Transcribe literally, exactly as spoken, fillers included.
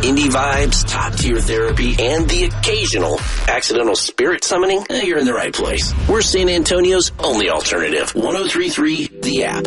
indie vibes, top-tier therapy, and the occasional accidental spirit summoning, eh, you're in the right place. We're San Antonio's only alternative. ten thirty-three The App.